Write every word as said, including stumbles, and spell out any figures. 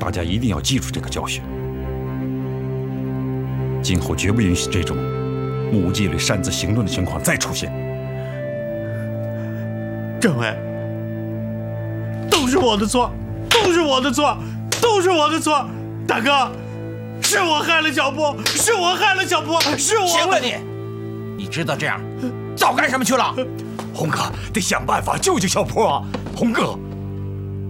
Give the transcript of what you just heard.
大家一定要记住这个教训，今后绝不允许这种木屋纪里擅自行动的情况再出现。 政委，都是我的错，都是我的错，都是我的错，大哥，是我害了小波，是我害了小波，是我。 行了你，你知道这样早干什么去了？ 红哥得想办法救救小波啊！红哥。